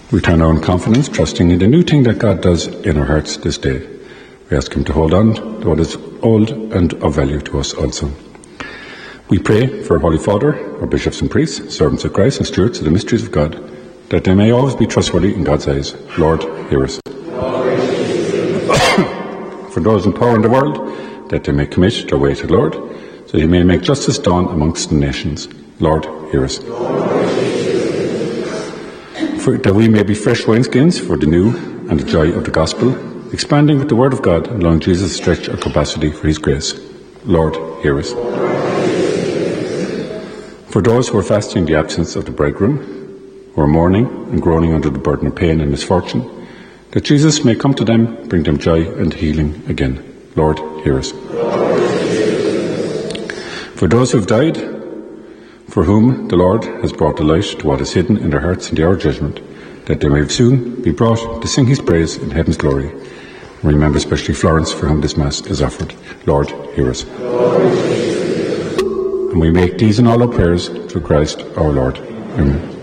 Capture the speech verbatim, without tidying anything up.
We turn our own confidence, trusting in the new thing that God does in our hearts this day. We ask him to hold on to what is old and of value to us also. We pray for our Holy Father, our bishops and priests, servants of Christ and stewards of the mysteries of God, that they may always be trustworthy in God's eyes. Lord, hear us. For those in power in the world, that they may commit their way to the Lord, so he may make justice dawn amongst the nations. Lord, hear us. For that we may be fresh wineskins for the new and the joy of the gospel, expanding with the word of God, and allowing Jesus to stretch our capacity for his grace. Lord, hear us. For those who are fasting in the absence of the bridegroom, who are mourning and groaning under the burden of pain and misfortune, that Jesus may come to them, bring them joy and healing again. Lord, hear us. For those who have died, for whom the Lord has brought the light to what is hidden in their hearts in the hour of judgment, that they may soon be brought to sing his praise in heaven's glory. And remember especially Florence, for whom this Mass is offered. Lord, hear us. And we make these and all our prayers through Christ our Lord. Amen.